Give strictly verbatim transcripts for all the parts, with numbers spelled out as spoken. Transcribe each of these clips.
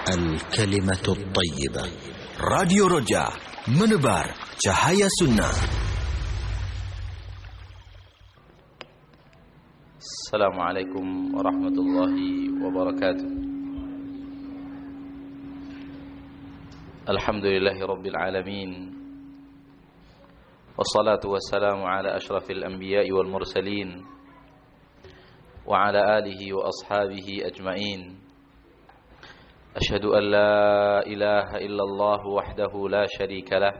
Al-Kalimatul Tayyibah. Radio Roja, menebar cahaya sunnah. Assalamualaikum warahmatullahi wabarakatuh. Alhamdulillahi rabbil alamin. Wassalatu wassalamu ala ashrafil anbiya'i wal mursalin wa ala alihi wa ashabihi ajma'in. Ashhadu an la ilaha illallah wahdahu la sharika lah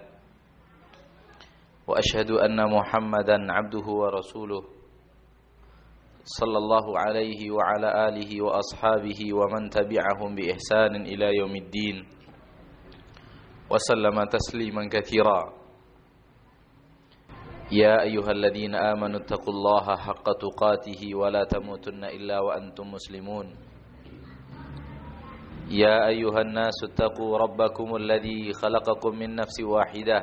wa ashhadu anna Muhammadan abduhu wa rasuluh sallallahu alaihi wa ala alihi wa ashabihi wa man tabi'ahum bi ihsanin ila yaumiddin wa sallama tasliman katsira. يا أيها الذين آمنوا اتقوا الله حق تقاته ولا تموتن إلا وأنتم مسلمون يا أيها الناس اتقوا ربكم الذي خلقكم من نفس واحدة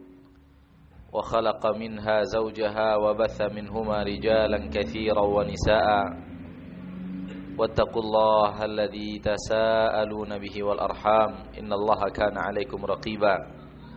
وخلق منها زوجها وبث منهما رجالا كثيرا ونساء واتقوا الله الذي تساءلون به والأرحام إن الله كان عليكم رقيبا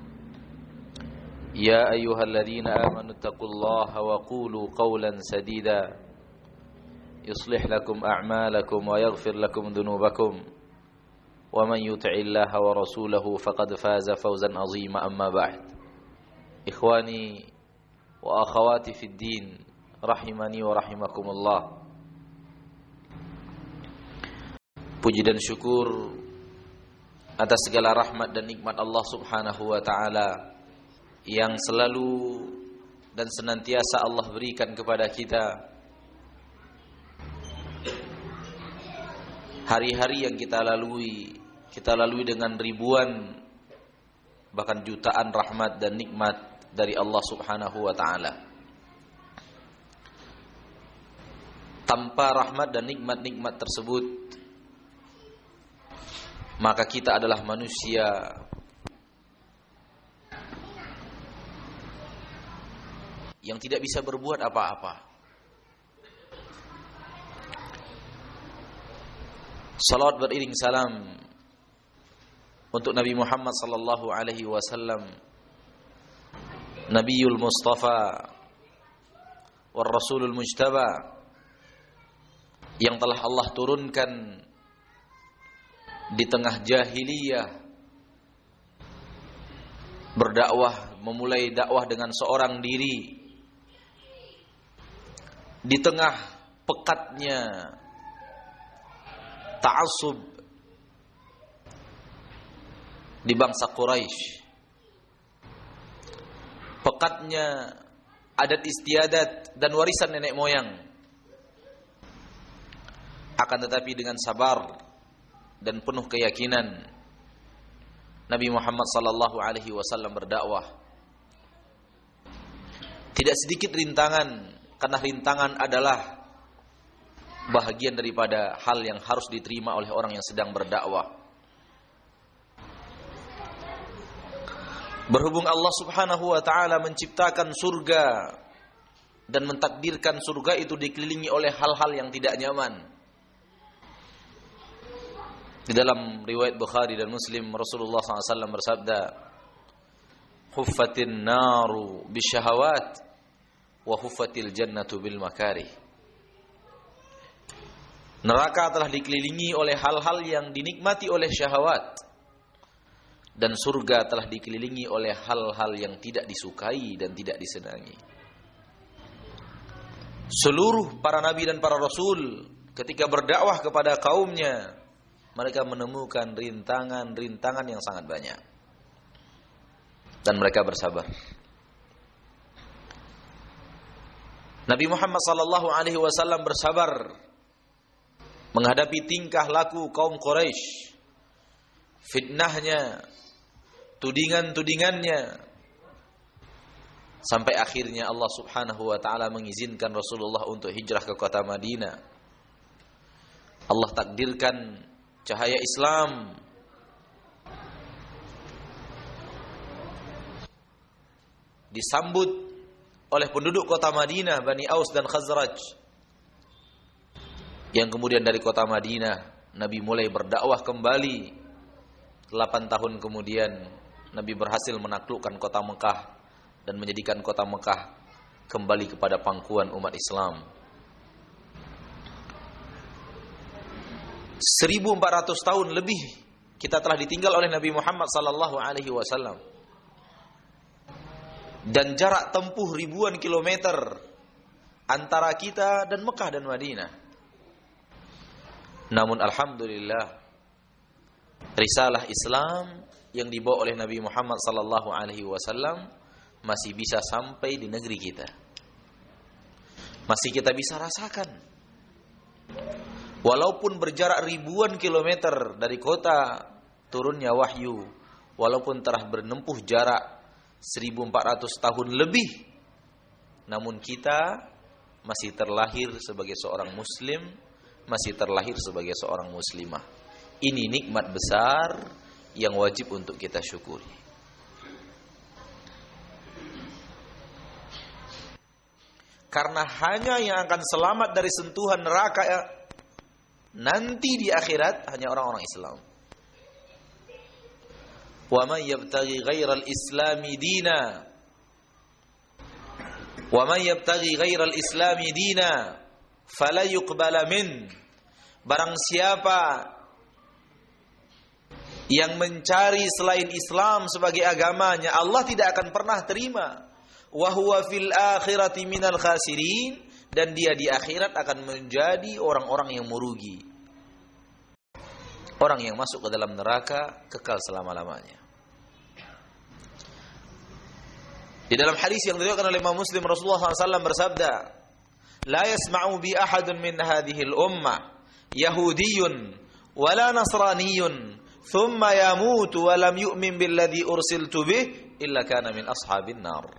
يا أيها الذين آمنوا اتقوا الله وقولوا قولا سديدا يصلح لكم أعمالكم ويغفر لكم ذنوبكم ومن يطع الله ورسوله فقد فاز فوزا عظيما. أما بعد، إخواني وأخواتي في الدين rahimani wa rahimakumullah. Puji dan syukur atas segala rahmat dan nikmat Allah Subhanahu wa taala yang selalu dan senantiasa Allah berikan kepada kita. Hari-hari yang kita lalui, kita lalui dengan ribuan bahkan jutaan rahmat dan nikmat dari Allah Subhanahu wa taala. Tanpa rahmat dan nikmat-nikmat tersebut, maka kita adalah manusia yang tidak bisa berbuat apa-apa. Salawat beriring salam untuk Nabi Muhammad sallallahu alaihi wasallam, Nabiyul Mustafa war Rasulul Mujtaba, yang telah Allah turunkan di tengah jahiliyah, berdakwah, memulai dakwah dengan seorang diri di tengah pekatnya ta'assub di bangsa Quraisy, pekatnya adat istiadat dan warisan nenek moyang. Akan tetapi dengan sabar dan penuh keyakinan, Nabi Muhammad sallallahu alaihi wasallam berdakwah. Tidak sedikit rintangan, karena rintangan adalah bahagian daripada hal yang harus diterima oleh orang yang sedang berdakwah. Berhubung Allah Subhanahu wa taala menciptakan surga dan mentakdirkan surga itu dikelilingi oleh hal-hal yang tidak nyaman. Di dalam riwayat Bukhari dan Muslim, Rasulullah sallallahu alaihi wasallam bersabda, "Huffatin naru bisyahawat wa huffatil jannatu bil makarih." Neraka telah dikelilingi oleh hal-hal yang dinikmati oleh syahwat, dan surga telah dikelilingi oleh hal-hal yang tidak disukai dan tidak disenangi. Seluruh para nabi dan para rasul ketika berdakwah kepada kaumnya, mereka menemukan rintangan-rintangan yang sangat banyak, dan mereka bersabar. Nabi Muhammad sallallahu alaihi wasallam bersabar menghadapi tingkah laku kaum Quraisy, fitnahnya, tudingan-tudingannya, sampai akhirnya Allah Subhanahu wa taala mengizinkan Rasulullah untuk hijrah ke kota Madinah. Allah takdirkan cahaya Islam disambut oleh penduduk kota Madinah, Bani Aus dan Khazraj, yang kemudian dari kota Madinah Nabi mulai berdakwah kembali delapan tahun kemudian Nabi berhasil menaklukkan kota Mekah dan menjadikan kota Mekah kembali kepada pangkuan umat Islam. seribu empat ratus tahun lebih kita telah ditinggal oleh Nabi Muhammad sallallahu alaihi wasallam. Dan jarak tempuh ribuan kilometer antara kita dan Mekah dan Madinah. Namun alhamdulillah, risalah Islam yang dibawa oleh Nabi Muhammad sallallahu alaihi wasallam masih bisa sampai di negeri kita. Masih kita bisa rasakan. Walaupun berjarak ribuan kilometer dari kota turunnya wahyu, walaupun telah bernempuh jarak seribu empat ratus tahun lebih, namun kita masih terlahir sebagai seorang muslim, masih terlahir sebagai seorang muslimah. Ini nikmat besar yang wajib untuk kita syukuri. Karena hanya yang akan selamat dari sentuhan neraka nanti di akhirat hanya orang-orang Islam. Wa man yabtaghi ghairal islami dina Wa man yabtaghi ghairal islami dina fala yuqbala min. Barang siapa yang mencari selain Islam sebagai agamanya, Allah tidak akan pernah terima. Wa huwa fil akhirati minal khasirin. Dan dia di akhirat akan menjadi orang-orang yang merugi. Orang yang masuk ke dalam neraka kekal selama-lamanya. Di dalam hadis yang diriwayatkan oleh Imam Muslim, Rasulullah sallallahu alaihi wasallam bersabda, "La yasma'u bi ahadun min hadhil ummah yahudiyyun wala nasraniyyun thumma yamutu wa lam yu'min billadhi ursiltu bih illa kana min ashabin nar."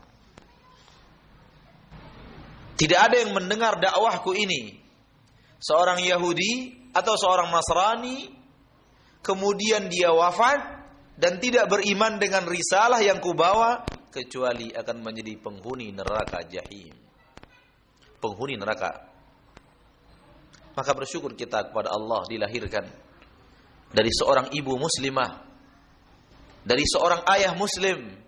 Tidak ada yang mendengar dakwahku ini, seorang Yahudi atau seorang Nasrani, kemudian dia wafat dan tidak beriman dengan risalah yang kubawa, kecuali akan menjadi penghuni neraka jahim. Penghuni neraka. Maka bersyukur kita kepada Allah dilahirkan dari seorang ibu muslimah, dari seorang ayah muslim,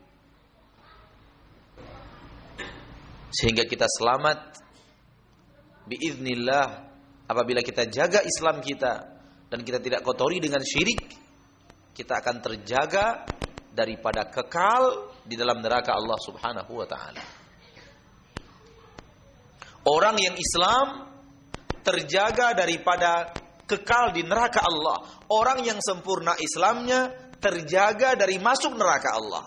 sehingga kita selamat biiznillah apabila kita jaga Islam kita dan kita tidak kotori dengan syirik, kita akan terjaga daripada kekal di dalam neraka Allah Subhanahu wa taala. Orang yang Islam terjaga daripada kekal di neraka Allah. Orang yang sempurna Islamnya terjaga dari masuk neraka Allah.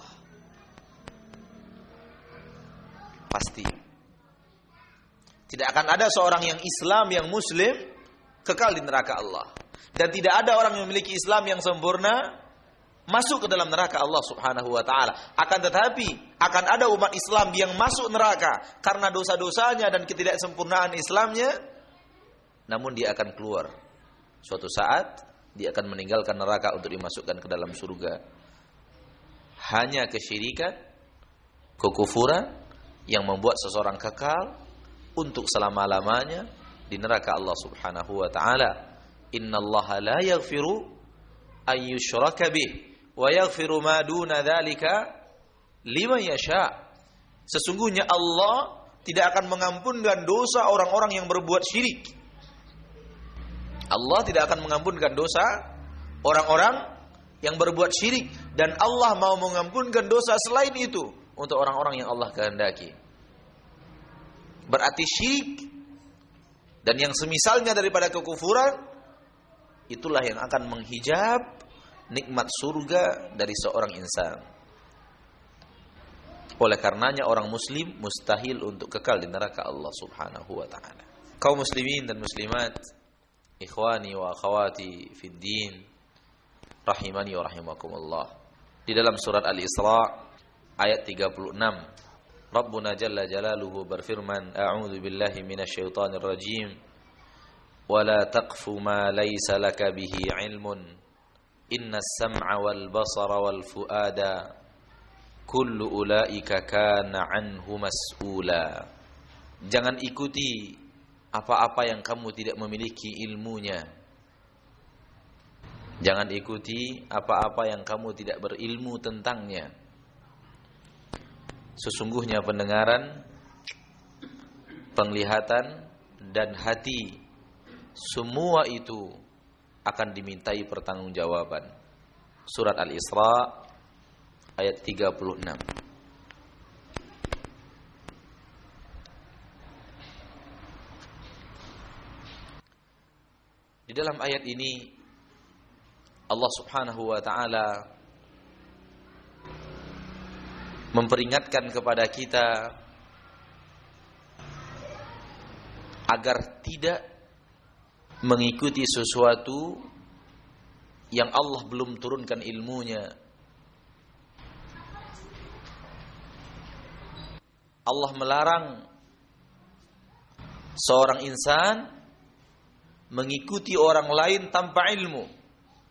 Pasti. Tidak akan ada seorang yang Islam, yang Muslim, kekal di neraka Allah. Dan tidak ada orang yang memiliki Islam yang sempurna masuk ke dalam neraka Allah Subhanahu wa taala. Akan tetapi akan ada umat Islam yang masuk neraka karena dosa-dosanya dan ketidaksempurnaan Islamnya, namun dia akan keluar. Suatu saat dia akan meninggalkan neraka untuk dimasukkan ke dalam surga. Hanya kesyirikan, kekufuran yang membuat seseorang kekal untuk selama-lamanya di neraka Allah Subhanahu wa taala. Innallaha la yaghfiru an yushraka bih wa yaghfiru ma duna dzalika liman yasha. Sesungguhnya Allah tidak akan mengampunkan dosa orang-orang yang berbuat syirik. Allah tidak akan mengampunkan dosa orang-orang yang berbuat syirik, dan Allah mau mengampunkan dosa selain itu untuk orang-orang yang Allah kehendaki. Berarti syirik dan yang semisalnya daripada kekufuran, itulah yang akan menghijab nikmat surga dari seorang insan. Oleh karenanya orang muslim mustahil untuk kekal di neraka Allah Subhanahu wa taala. Kaum muslimin dan muslimat, ikhwani wa akhwati fid din, rahimani wa rahimakumullah. Di dalam surat Al-Isra ayat tiga puluh enam, Rabbuna jalla jalaluhu berfirman, a'udzu billahi minasyaitonir rajim, wa la taqfu ma laysa laka bihi ilmun, innas sam'a wal basara wal fuada kullu ulaika kana anhu mas'ula. Jangan ikuti apa-apa yang kamu tidak memiliki ilmunya. Jangan ikuti apa-apa yang kamu tidak berilmu tentangnya. Sesungguhnya pendengaran, penglihatan, dan hati, semua itu akan dimintai pertanggungjawaban. Surat Al-Isra ayat tiga puluh enam. Di dalam ayat ini Allah Subhanahu wa ta'ala memperingatkan kepada kita agar tidak mengikuti sesuatu yang Allah belum turunkan ilmunya. Allah melarang seorang insan mengikuti orang lain tanpa ilmu.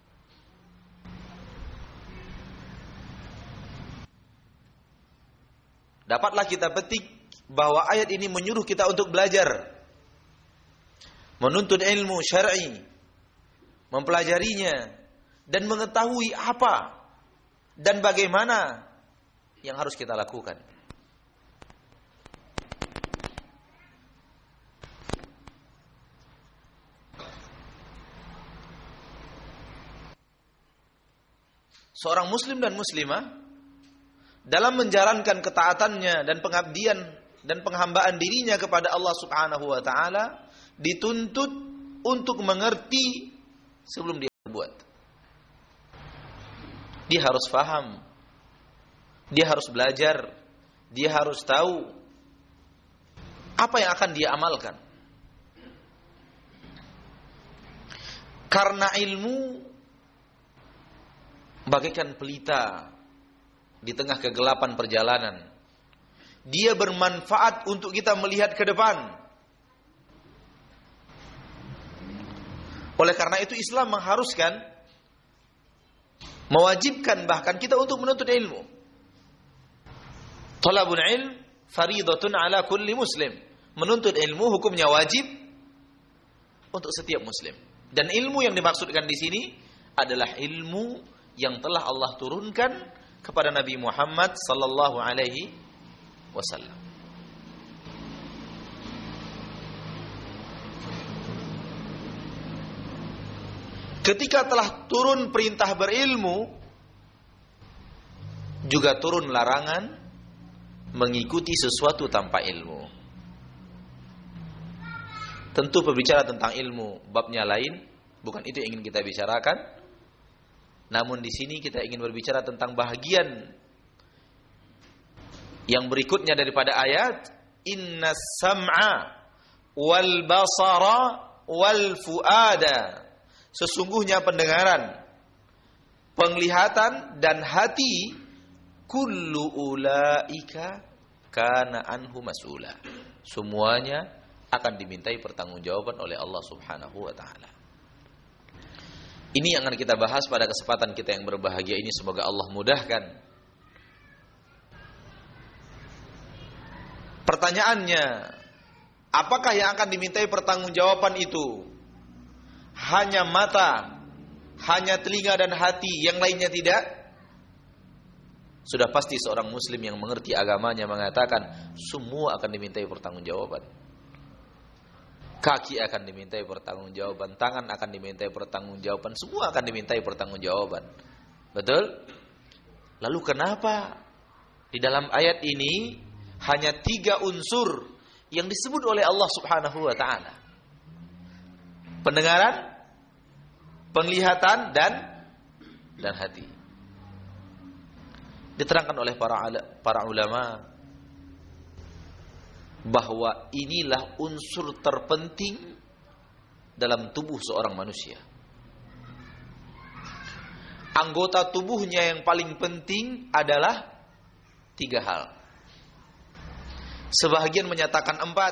Dapatlah kita petik bahwa ayat ini menyuruh kita untuk belajar, menuntut ilmu syar'i, mempelajarinya, dan mengetahui apa dan bagaimana yang harus kita lakukan. Seorang muslim dan muslimah dalam menjalankan ketaatannya dan pengabdian dan penghambaan dirinya kepada Allah Subhanahu wa ta'ala dituntut untuk mengerti sebelum dia berbuat. Dia harus paham, dia harus belajar, dia harus tahu apa yang akan dia amalkan. Karena ilmu bagaikan pelita di tengah kegelapan perjalanan. Dia bermanfaat untuk kita melihat ke depan. Oleh karena itu Islam mengharuskan, mewajibkan bahkan kita untuk menuntut ilmu. Talabul ilm faridatun ala kulli muslim. Menuntut ilmu hukumnya wajib untuk setiap muslim. Dan ilmu yang dimaksudkan di sini adalah ilmu yang telah Allah turunkan kepada Nabi Muhammad sallallahu alaihi wasallam. Ketika telah turun perintah berilmu, juga turun larangan mengikuti sesuatu tanpa ilmu. Tentu berbicara tentang ilmu babnya lain, bukan itu yang ingin kita bicarakan. Namun di sini kita ingin berbicara tentang bahagian yang berikutnya daripada ayat, innas sam'a wal basara wal fuada. Sesungguhnya pendengaran, penglihatan dan hati, kullu ulaika kana anhu mas'ula. Semuanya akan dimintai pertanggungjawaban oleh Allah Subhanahu wa ta'ala. Ini yang akan kita bahas pada kesempatan kita yang berbahagia ini. Semoga Allah mudahkan. Pertanyaannya, apakah yang akan dimintai pertanggungjawaban itu hanya mata, hanya telinga dan hati, yang lainnya tidak? Sudah pasti seorang muslim yang mengerti agamanya mengatakan semua akan dimintai pertanggungjawaban. Kaki akan dimintai pertanggungjawaban, tangan akan dimintai pertanggungjawaban, semua akan dimintai pertanggungjawaban. Betul? Lalu kenapa di dalam ayat ini hanya tiga unsur yang disebut oleh Allah Subhanahu wa ta'ala? Pendengaran, penglihatan, dan dan hati. Diterangkan oleh para para ulama bahwa inilah unsur terpenting dalam tubuh seorang manusia. Anggota tubuhnya yang paling penting adalah tiga hal. Sebahagian menyatakan empat.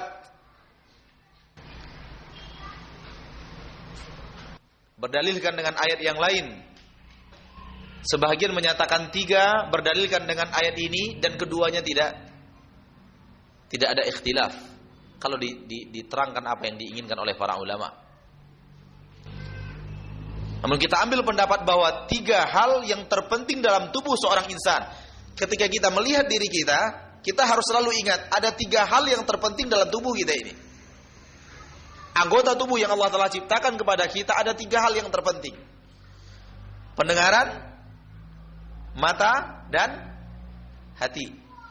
Berdalilkan dengan ayat yang lain. Sebahagian menyatakan tiga, berdalilkan dengan ayat ini, dan keduanya tidak Tidak ada ikhtilaf kalau di, di, diterangkan apa yang diinginkan oleh para ulama. Namun kita ambil pendapat bahwa tiga hal yang terpenting dalam tubuh seorang insan. Ketika kita melihat diri kita, kita harus selalu ingat ada tiga hal yang terpenting dalam tubuh kita ini. Anggota tubuh yang Allah telah ciptakan kepada kita ada tiga hal yang terpenting. Pendengaran, mata, dan hati.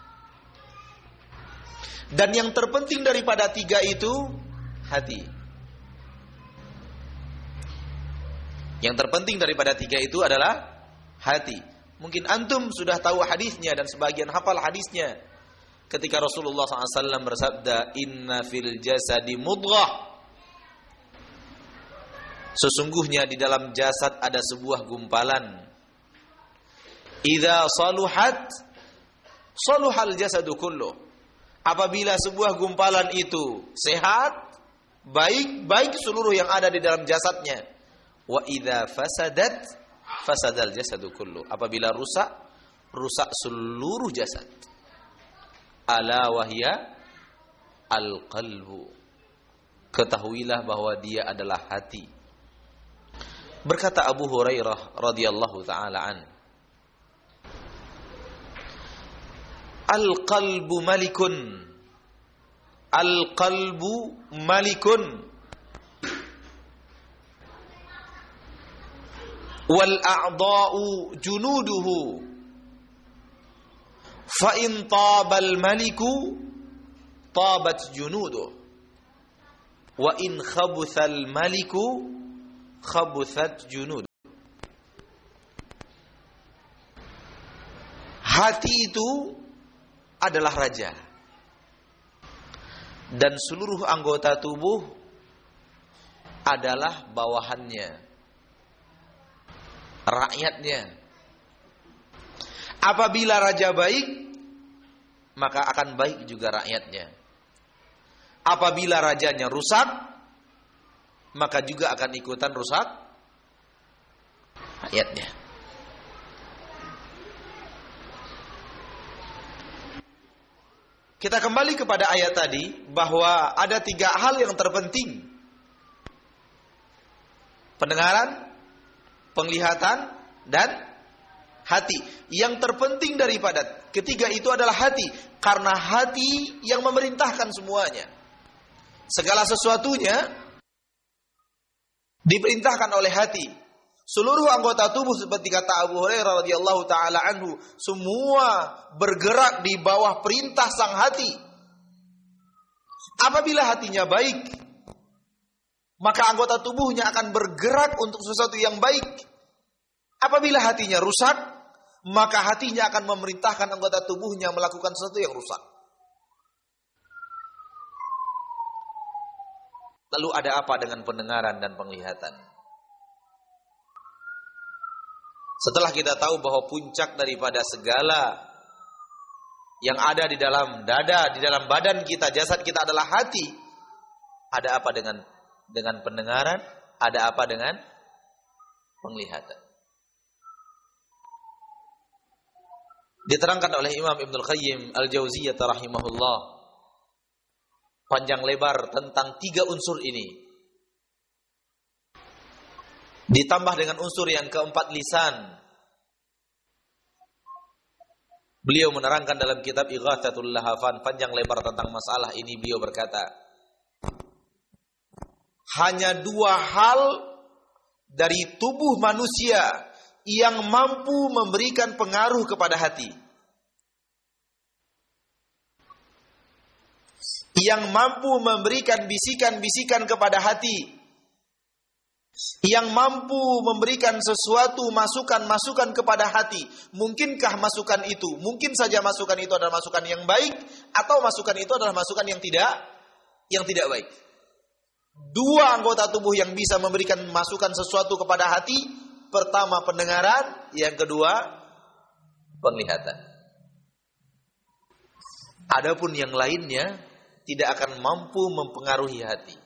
Dan yang terpenting daripada tiga itu hati. Yang terpenting daripada tiga itu adalah hati. Mungkin antum sudah tahu hadisnya dan sebagian hafal hadisnya. Ketika Rasulullah shallallahu alaihi wasallam bersabda, Inna fil jasadi mudghah. Sesungguhnya di dalam jasad ada sebuah gumpalan. Idza saluhat, saluhal jasadu kullu. Apabila sebuah gumpalan itu sehat, baik, baik seluruh yang ada di dalam jasadnya. Wa idza fasadat fasadal jasadu kullu. Apabila rusak, rusak seluruh jasad. Ala wahya al-qalbu. Ketahuilah bahwa dia adalah hati. Berkata Abu Hurairah radhiyallahu taala an, Al-qalbu malikun. Al-qalbu malikun. Wal a'dha'u junuduhu. Fa in tabal maliku tabat junuduhu. Wa in khabuthal maliku khabuthat junuduhu. Hati itu adalah raja. Dan seluruh anggota tubuh adalah bawahannya, rakyatnya. Apabila raja baik, maka akan baik juga rakyatnya. Apabila rajanya rusak, maka juga akan ikutan rusak rakyatnya. Kita kembali kepada ayat tadi bahwa ada tiga hal yang terpenting. Pendengaran, penglihatan, dan hati. Yang terpenting daripada ketiga itu adalah hati. Karena hati yang memerintahkan semuanya. Segala sesuatunya diperintahkan oleh hati. Seluruh anggota tubuh seperti kata Abu Hurairah radhiyallahu taala anhu, semua bergerak di bawah perintah sang hati. Apabila hatinya baik, maka anggota tubuhnya akan bergerak untuk sesuatu yang baik. Apabila hatinya rusak, maka hatinya akan memerintahkan anggota tubuhnya melakukan sesuatu yang rusak. Lalu ada apa dengan pendengaran dan penglihatan? Setelah kita tahu bahwa puncak daripada segala yang ada di dalam dada, di dalam badan kita, jasad kita adalah hati. Ada apa dengan dengan pendengaran? Ada apa dengan penglihatan? Diterangkan oleh Imam Ibnul Qayyim Al-Jauziyah rahimahullah panjang lebar tentang tiga unsur ini. Ditambah dengan unsur yang keempat, lisan. Beliau menerangkan dalam kitab Ighatsatul Lahafan panjang lebar tentang masalah ini. Beliau berkata, hanya dua hal dari tubuh manusia yang mampu memberikan pengaruh kepada hati. Yang mampu memberikan bisikan-bisikan kepada hati. Yang mampu memberikan sesuatu masukan-masukan kepada hati. Mungkinkah masukan itu? Mungkin saja masukan itu adalah masukan yang baik, atau masukan itu adalah masukan yang tidak yang tidak baik. Dua anggota tubuh yang bisa memberikan masukan sesuatu kepada hati. Pertama pendengaran, yang kedua penglihatan. Adapun yang lainnya tidak akan mampu mempengaruhi hati.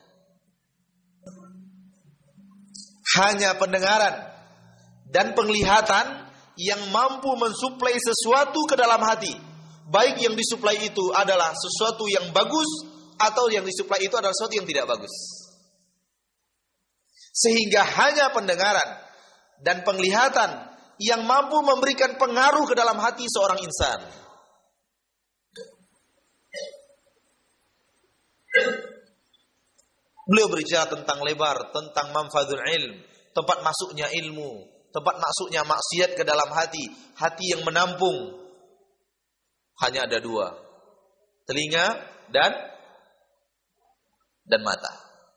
Hanya pendengaran dan penglihatan yang mampu mensuplai sesuatu ke dalam hati. Baik yang disuplai itu adalah sesuatu yang bagus, atau yang disuplai itu adalah sesuatu yang tidak bagus. Sehingga hanya pendengaran dan penglihatan yang mampu memberikan pengaruh ke dalam hati seorang insan. Beliau berbicara tentang lebar, tentang manfaadul ilm, tempat masuknya ilmu, tempat masuknya maksiat ke dalam hati, hati yang menampung. Hanya ada dua, telinga dan dan mata.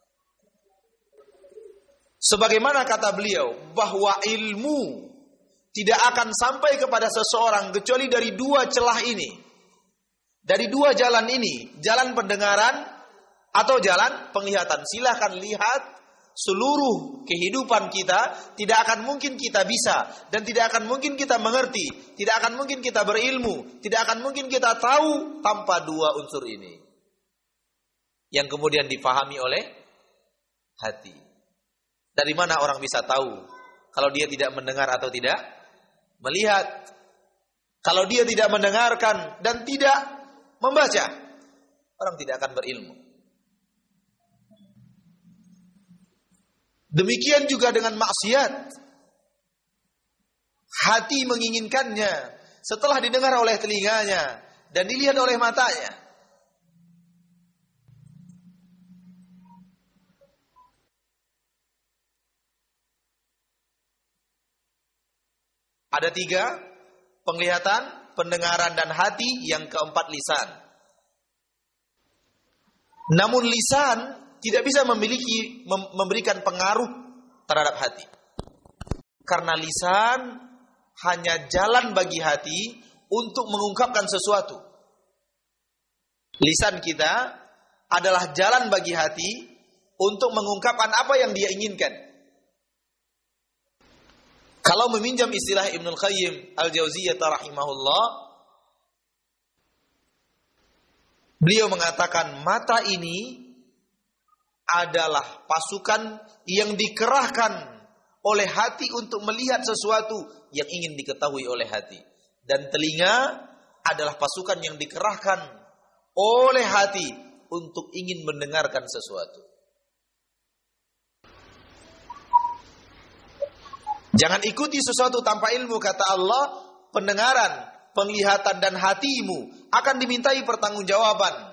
Sebagaimana kata beliau, bahwa ilmu tidak akan sampai kepada seseorang kecuali dari dua celah ini. Dari dua jalan ini, jalan pendengaran atau jalan penglihatan. Silahkan lihat seluruh kehidupan kita, tidak akan mungkin kita bisa dan tidak akan mungkin kita mengerti, tidak akan mungkin kita berilmu, tidak akan mungkin kita tahu tanpa dua unsur ini yang kemudian difahami oleh hati. Dari mana orang bisa tahu kalau dia tidak mendengar atau tidak melihat? Kalau dia tidak mendengarkan dan tidak membaca, orang tidak akan berilmu. Demikian juga dengan maksiat. Hati menginginkannya setelah didengar oleh telinganya dan dilihat oleh matanya. Ada tiga, penglihatan, pendengaran, dan hati. Yang keempat, lisan. Namun lisan tidak bisa memiliki mem- memberikan pengaruh terhadap hati. Karena lisan hanya jalan bagi hati untuk mengungkapkan sesuatu. Lisan kita adalah jalan bagi hati untuk mengungkapkan apa yang dia inginkan. Kalau meminjam istilah Ibnul Qayyim Al-Jauziyah rahimahullah, beliau mengatakan mata ini adalah pasukan yang dikerahkan oleh hati untuk melihat sesuatu yang ingin diketahui oleh hati. Dan telinga adalah pasukan yang dikerahkan oleh hati untuk ingin mendengarkan sesuatu. Jangan ikuti sesuatu tanpa ilmu, kata Allah. Pendengaran, penglihatan, dan hatimu akan dimintai pertanggungjawaban.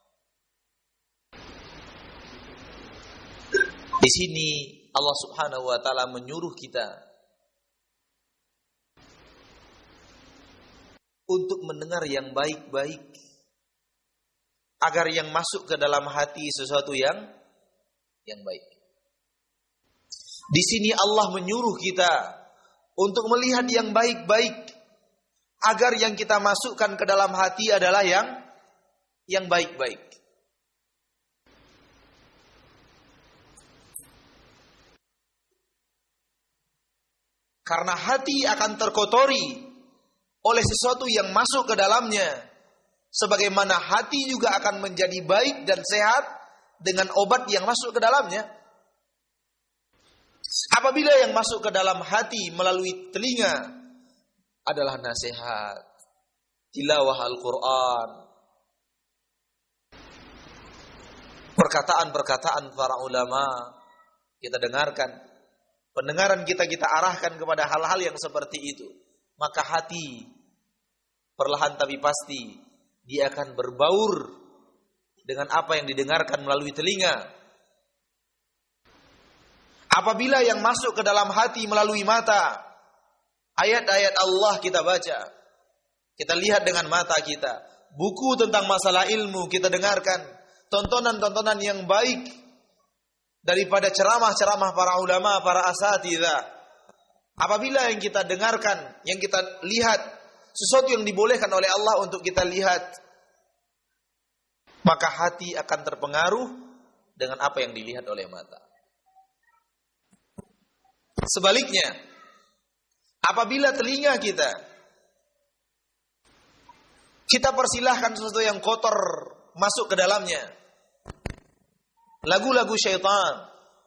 Di sini Allah Subhanahu wa taala menyuruh kita untuk mendengar yang baik-baik agar yang masuk ke dalam hati sesuatu yang yang baik. Di sini Allah menyuruh kita untuk melihat yang baik-baik agar yang kita masukkan ke dalam hati adalah yang yang baik-baik. Karena hati akan terkotori oleh sesuatu yang masuk ke dalamnya. Sebagaimana hati juga akan menjadi baik dan sehat dengan obat yang masuk ke dalamnya. Apabila yang masuk ke dalam hati melalui telinga adalah nasihat, tilawah Al-Quran, perkataan-perkataan para ulama, kita dengarkan. Pendengaran kita kita arahkan kepada hal-hal yang seperti itu. Maka hati perlahan tapi pasti dia akan berbaur dengan apa yang didengarkan melalui telinga. Apabila yang masuk ke dalam hati melalui mata, ayat-ayat Allah kita baca, kita lihat dengan mata kita, buku tentang masalah ilmu kita dengarkan, tontonan-tontonan yang baik daripada ceramah-ceramah para ulama, para asatidzah. Apabila yang kita dengarkan, yang kita lihat, sesuatu yang dibolehkan oleh Allah untuk kita lihat, maka hati akan terpengaruh dengan apa yang dilihat oleh mata. Sebaliknya, apabila telinga kita, kita persilahkan sesuatu yang kotor masuk ke dalamnya, lagu-lagu syaitan,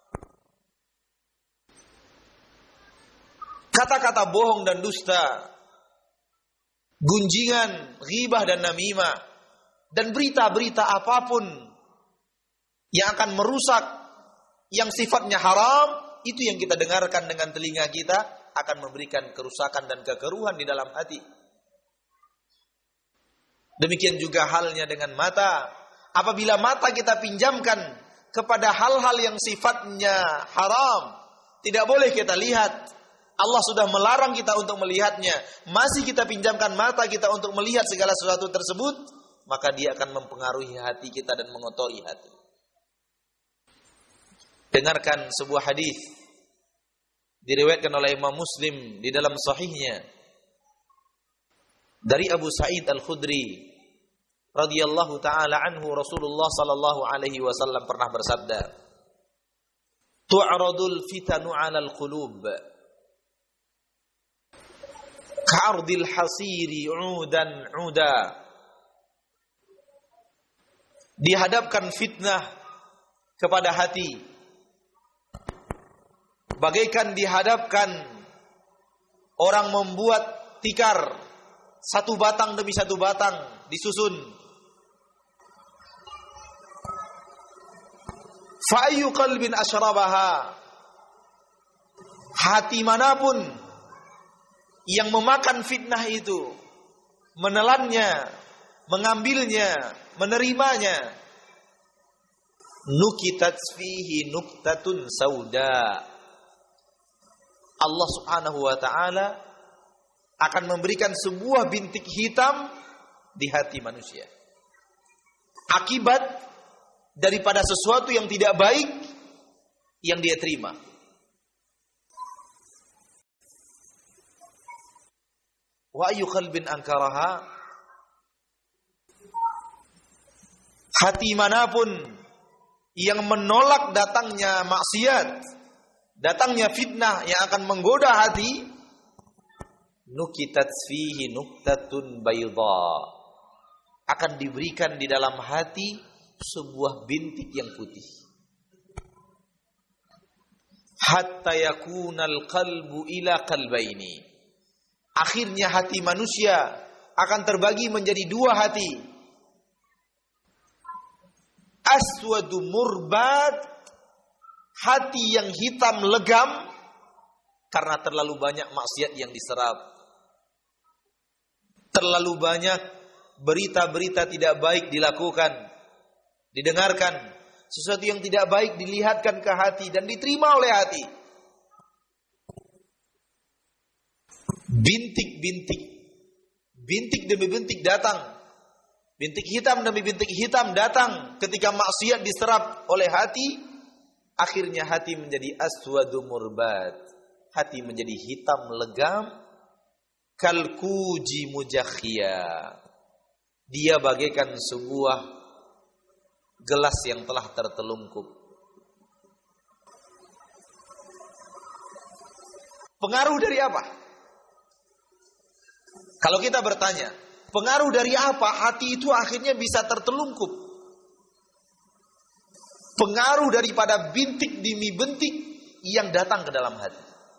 kata-kata bohong dan dusta, gunjingan, ghibah dan namimah, dan berita-berita apapun yang akan merusak yang sifatnya haram, itu yang kita dengarkan dengan telinga kita akan memberikan kerusakan dan kekeruhan di dalam hati. Demikian juga halnya dengan mata. Apabila mata kita pinjamkan kepada hal-hal yang sifatnya haram, tidak boleh kita lihat. Allah sudah melarang kita untuk melihatnya. Masih kita pinjamkan mata kita untuk melihat segala sesuatu tersebut, maka dia akan mempengaruhi hati kita dan mengotori hati. Dengarkan sebuah hadis diriwayatkan oleh Imam Muslim di dalam sahihnya dari Abu Sa'id Al-Khudri radhiyallahu taala anhu, Rasulullah sallallahu alaihi wasallam pernah bersabda, tu'radul fitanu 'alal qulub ka'ardil hasiri 'udan 'uda. Dihadapkan fitnah kepada hati bagaikan dihadapkan orang membuat tikar satu batang demi satu batang disusun. Fa ayyu qalbin asyrabaha, hati manapun yang memakan fitnah itu, menelannya, mengambilnya, menerimanya, nukitat fihi nuktatun sauda, Allah Subhanahu wa taala akan memberikan sebuah bintik hitam di hati manusia. Akibat daripada sesuatu yang tidak baik yang dia terima. Wa ayyu qalbin ankaraha, hati manapun yang menolak datangnya maksiat, datangnya fitnah yang akan menggoda hati, nukitat fihi nuktatun bayda, akan diberikan di dalam hati sebuah bintik yang putih. Hatta yakunal qalbu ila qalbaini, akhirnya hati manusia akan terbagi menjadi dua hati. Aswadu murbat, hati yang hitam legam karena terlalu banyak maksiat yang diserap, terlalu banyak berita-berita tidak baik dilakukan, didengarkan, sesuatu yang tidak baik dilihatkan ke hati dan diterima oleh hati. Bintik-bintik, bintik demi bintik datang, bintik hitam demi bintik hitam datang ketika maksiat diserap oleh hati. Akhirnya hati menjadi aswadu murbat, hati menjadi hitam legam, kalkuji mujakhia, dia bagaikan sebuah gelas yang telah tertelungkup. Pengaruh dari apa? Kalau kita bertanya, pengaruh dari apa hati itu akhirnya bisa tertelungkup? Pengaruh daripada bintik demi bintik yang datang ke dalam hati.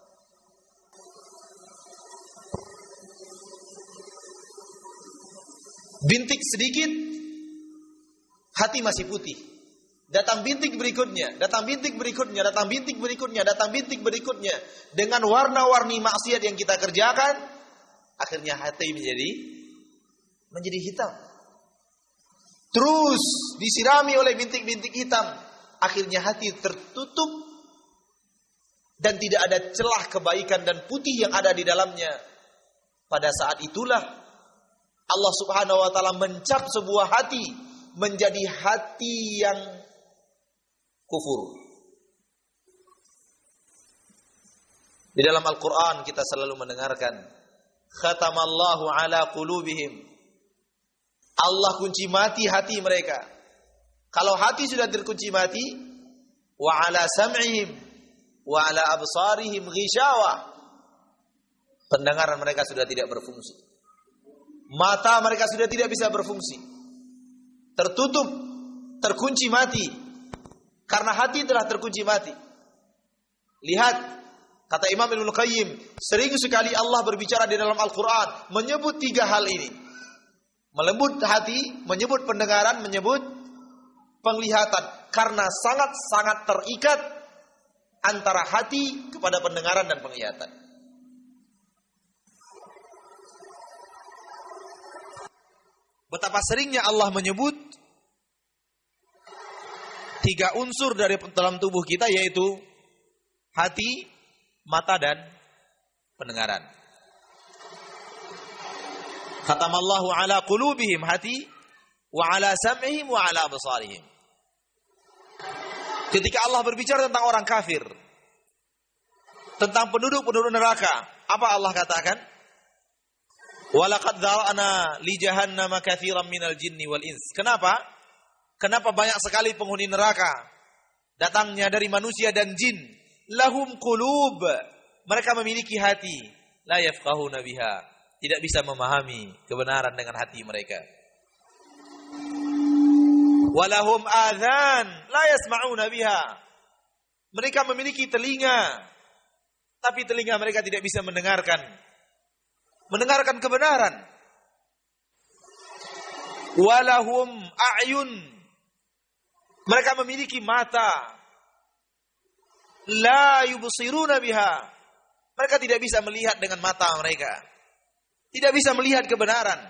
Bintik sedikit, hati masih putih. Datang bintik berikutnya, datang bintik berikutnya, datang bintik berikutnya, datang bintik berikutnya. Dengan warna-warni maksiat yang kita kerjakan, akhirnya hati menjadi menjadi hitam. Terus disirami oleh bintik-bintik hitam, akhirnya hati tertutup dan tidak ada celah kebaikan dan putih yang ada di dalamnya. Pada saat itulah Allah Subhanahu wa taala mencap sebuah hati menjadi hati yang kufur. Di dalam Al-Qur'an kita selalu mendengarkan, khatamallahu ala qulubihim, Allah kunci mati hati mereka. Kalau hati sudah terkunci mati, wa ala sam'ihim wa ala absarihim ghishawa, pendengaran mereka sudah tidak berfungsi. Mata mereka sudah tidak bisa berfungsi. Tertutup, terkunci mati. Karena hati telah terkunci mati. Lihat, kata Imam Ibnu Qayyim, sering sekali Allah berbicara di dalam Al-Quran menyebut tiga hal ini. Melembut hati, menyebut pendengaran, menyebut penglihatan. Karena sangat-sangat terikat antara hati kepada pendengaran dan penglihatan. Betapa seringnya Allah menyebut tiga unsur dari dalam tubuh kita, yaitu hati, mata, dan pendengaran. Khatamallahu ala qulubihim, hati, wa ala sam'ihim, wa ala absarihim. Ketika Allah berbicara tentang orang kafir, tentang penduduk-penduduk neraka, apa Allah katakan? Walaqad dzara'na li jahannama katsiran minal jinni wal ins. Kenapa? Kenapa banyak sekali penghuni neraka? Datangnya dari manusia dan jin. Lahum qulub, mereka memiliki hati, la yafqahuna biha, tidak bisa memahami kebenaran dengan hati mereka. Walahum adzan la yasma'una biha, mereka memiliki telinga, tapi telinga mereka tidak bisa mendengarkan mendengarkan kebenaran. Walahum a'yun, mereka memiliki mata, la yubsiruna biha, mereka tidak bisa melihat dengan mata mereka, tidak bisa melihat kebenaran.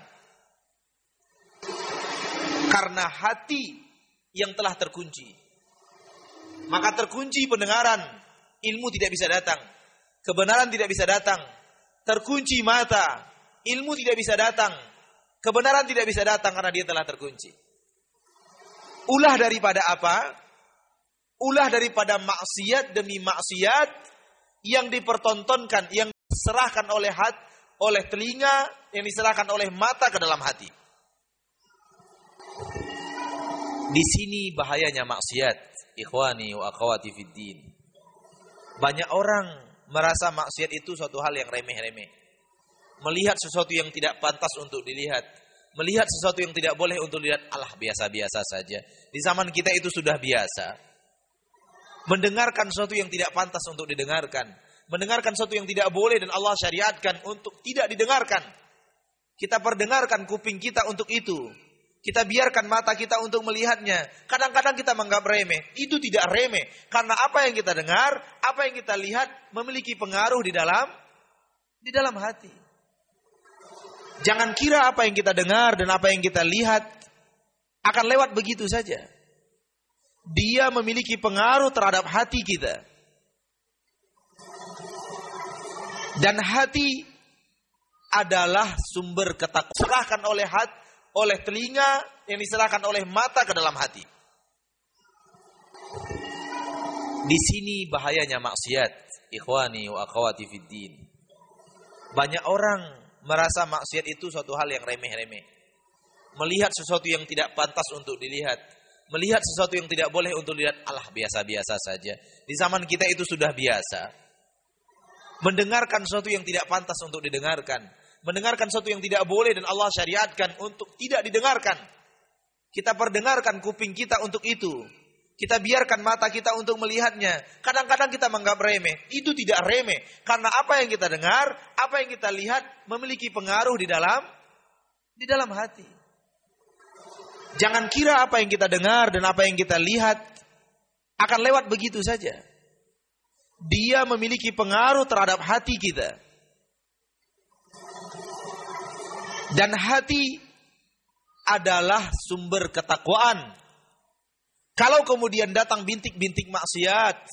Karena hati yang telah terkunci, maka terkunci pendengaran, ilmu tidak bisa datang, kebenaran tidak bisa datang. Terkunci mata, ilmu tidak bisa datang, kebenaran tidak bisa datang karena dia telah terkunci. Ulah daripada apa? Ulah daripada maksiat demi maksiat yang dipertontonkan, yang diserahkan oleh hati, oleh telinga, yang diserahkan oleh mata ke dalam hati. Di sini bahayanya maksiat, ikhwani wa akhwati fid din. Banyak orang merasa maksiat itu suatu hal yang remeh-remeh. Melihat sesuatu yang tidak pantas untuk dilihat, melihat sesuatu yang tidak boleh untuk dilihat, alah biasa-biasa saja. Di zaman kita itu sudah biasa. Mendengarkan sesuatu yang tidak pantas untuk didengarkan, mendengarkan sesuatu yang tidak boleh dan Allah syariatkan untuk tidak didengarkan. Kita perdengarkan kuping kita untuk itu. Kita biarkan mata kita untuk melihatnya. Kadang-kadang kita menganggap remeh. Itu tidak remeh. Karena apa yang kita dengar, apa yang kita lihat memiliki pengaruh di dalam di dalam hati. Jangan kira apa yang kita dengar dan apa yang kita lihat akan lewat begitu saja. Dia memiliki pengaruh terhadap hati kita. Dan hati adalah sumber ketakwaan. Serahkan oleh hati, oleh telinga, yang diserahkan oleh mata ke dalam hati. Di sini bahayanya maksiat, ikhwani wa akhwati fid din. Banyak orang merasa maksiat itu suatu hal yang remeh-remeh. Melihat sesuatu yang tidak pantas untuk dilihat, melihat sesuatu yang tidak boleh untuk dilihat, alah biasa-biasa saja. Di zaman kita itu sudah biasa. Mendengarkan sesuatu yang tidak pantas untuk didengarkan, mendengarkan sesuatu yang tidak boleh dan Allah syariatkan untuk tidak didengarkan. Kita perdengarkan kuping kita untuk itu. Kita biarkan mata kita untuk melihatnya. Kadang-kadang kita menganggap remeh. Itu tidak remeh. Karena apa yang kita dengar, apa yang kita lihat memiliki pengaruh di dalam di dalam hati. Jangan kira apa yang kita dengar dan apa yang kita lihat akan lewat begitu saja. Dia memiliki pengaruh terhadap hati kita. Dan hati adalah sumber ketakwaan. Kalau kemudian datang bintik-bintik maksiat,